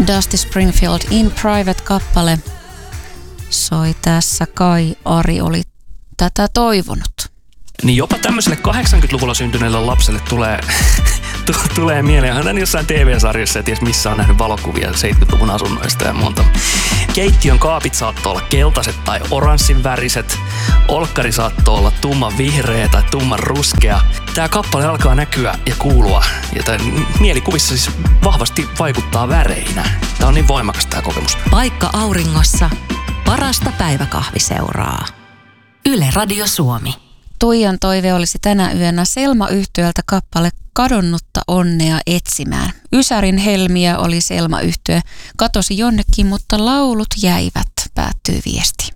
Dusty Springfield In Private-kappale soi tässä. Kai Ari oli tätä toivonut. Niin jopa tämmöiselle 80-luvulla syntyneelle lapselle tulee mieleen. Hän jossain TV-sarjassa, et ties missä on nähnyt valokuvia 70-luvun asunnoista ja monta. Keittiön kaapit saattoi olla keltaiset tai oranssin väriset. Olkkari saattoi olla tumman vihreä tai tumman ruskea. Tää kappale alkaa näkyä ja kuulua. Ja mielikuvissa siis vahvasti vaikuttaa väreinä. Tää on niin voimakas tää kokemus. Paikka auringossa. Parasta päiväkahviseuraa. Yle Radio Suomi. Tuijan toive olisi tänä yönä Selma-yhtyöltä kappale Kadonnutta onnea etsimään. Ysärin helmiä oli Selma-yhtye. Katosi jonnekin, mutta laulut jäivät, päättyy viesti.